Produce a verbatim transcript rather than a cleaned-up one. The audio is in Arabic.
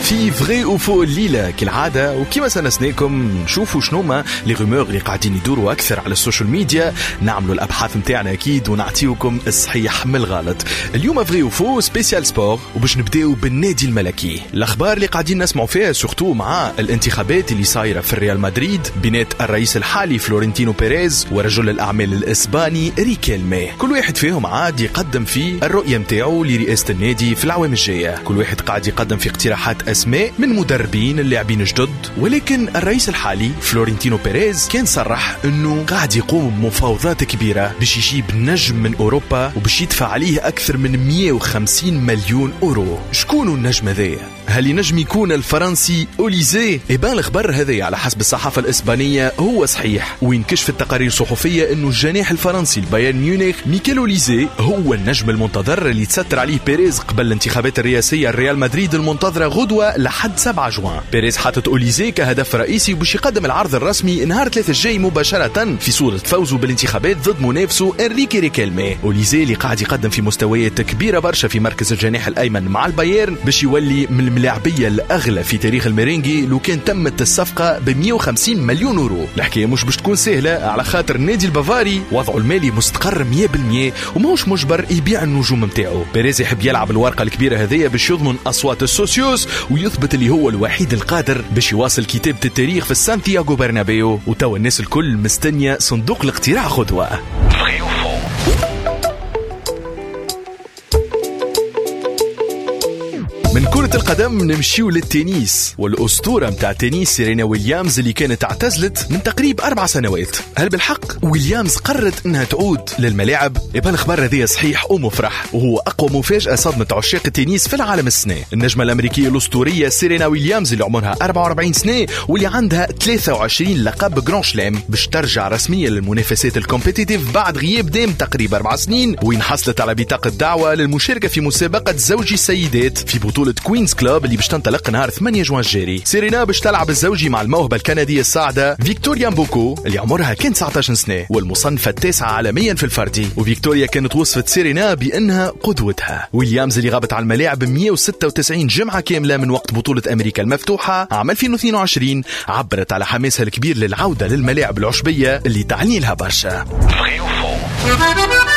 في فغي وفو الليلة كالعادة، وكما سنسناكم نشوفوا شنوما لي غومور اللي قاعدين يدوروا أكثر على السوشيال ميديا، نعملوا الأبحاث متاعنا أكيد ونعطيوكم الصحيح من الغلط. اليوم فغي وفو سبيسيال سبور، وباش نبداو بالنادي الملكي. الأخبار اللي قاعدين نسمعوا فيها سورتو مع الانتخابات اللي صايرة في الريال مدريد بينات الرئيس الحالي فلورنتينو بيريز ورجل الأعمال الإسباني ريكيلمي. كل واحد فيهم عاد يقدم في الرؤية متاعه لرئاسة النادي في العوام الجاية. كل واحد قاعد يقدم في اقتراحات أسماء من مدربين اللاعبين جدد، ولكن الرئيس الحالي فلورنتينو بيريز كان صرح انه قاعد يقوم بمفاوضات كبيرة باش يجيب نجم من اوروبا وباش يدفع عليه اكثر من مئة وخمسين مليون اورو. شكون النجم هذا؟ هل ينجم يكون الفرنسي أوليزي؟ إبان الخبر هذا على حسب الصحافة الإسبانية هو صحيح، وينكشف التقارير الصحفية أنه الجناح الفرنسي البايرن ميونخ ميكيل أوليزي هو النجم المنتظر اللي تستر عليه بيريز قبل الانتخابات الرئاسية الريال مدريد المنتظرة غدوة لحد سبعة جوان. بيريز حاطط أوليزي كهدف رئيسي باش يقدم العرض الرسمي نهار ثلاثة الجاي مباشرة في صورة فوزه بالانتخابات ضد منافسه إنريكي ريكيلمي. أوليزي اللي قاعد يقدم في مستويات كبيرة برشا في مركز الجناح الأيمن مع البايرن باش يولي من الملاعبية الأغلى في تاريخ الميرينجي لو كان تمت الصفقة ب مئة وخمسين مليون أورو. الحكاية مش باش تكون سهلة على خاطر النادي البافاري وضعه المالي مستقر مئة بالمئة وماهوش مجبر يبيع النجوم متاعه. بيريز يحب يلعب الورقة الكبيرة هذية باش يضمن أصوات السوسيوس ويثبت اللي هو الوحيد القادر باش يواصل كتابة التاريخ في سانتياغو برنابيو. وتوا الناس الكل مستنية صندوق الاقتراع غدوة. من كرة القدم نمشيو للتنس، والأسطورة متاع التنس سيرينا ويليامز اللي كانت اعتزلت من تقريب أربع سنوات. هل بالحق ويليامز قررت أنها تعود للملاعب؟ يبقى الخبر هذا صحيح ومفرح، وهو أقوى مفاجأة صدمت عشاق التنس في العالم السنة. النجمة الأمريكية الأسطورية سيرينا ويليامز اللي عمرها أربعة وأربعين سنة واللي عندها ثلاثة وعشرين لقب جران شلام باش ترجع رسميا للمنافسات الكومبيتيتيف بعد غياب دام تقريبا أربع سنين، وين حصلت على بطاقة دعوة للمشاركة في مسابقة زوجي السيدات في بطولة كوينز كلوب اللي باش تنطلق نهار ثمانية جوان الجاري. سيرينا باش تلعب الزوجي مع الموهبة الكندية الصاعدة فيكتوريا مبوكو اللي عمرها كان تسعة عشر سنة والمصنفة التاسعة عالميا في الفردي. وفيكتوريا كانت وصفت سيرينا بأنها قدوتها. ويليامز اللي غابت على الملاعب مئة وستة وتسعين جمعة كاملة من وقت بطولة أمريكا المفتوحة عام ألفين واثنين وعشرين عبرت على حماسها الكبير للعودة للملاعب العشبية اللي تعني لها برشا.